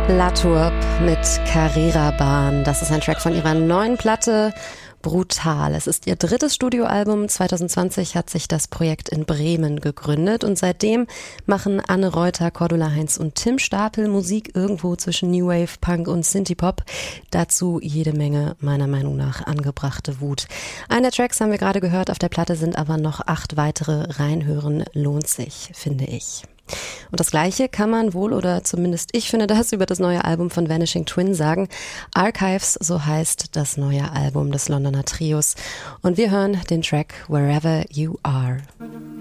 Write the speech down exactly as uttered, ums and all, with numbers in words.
Latourp mit Carrera-Bahn. Das ist ein Track von ihrer neuen Platte Brutal. Es ist ihr drittes Studioalbum. zwanzig zwanzig hat sich das Projekt in Bremen gegründet und seitdem machen Anne Reuter, Cordula Heinz und Tim Stapel Musik irgendwo zwischen New Wave, Punk und Synthie-Pop. Dazu jede Menge meiner Meinung nach angebrachte Wut. Eine der Tracks haben wir gerade gehört, auf der Platte sind aber noch acht weitere. Reinhören lohnt sich, finde ich. Und das Gleiche kann man wohl, oder zumindest ich finde das, über das neue Album von Vanishing Twin sagen. Archives, so heißt das neue Album des Londoner Trios. Und wir hören den Track Wherever You Are.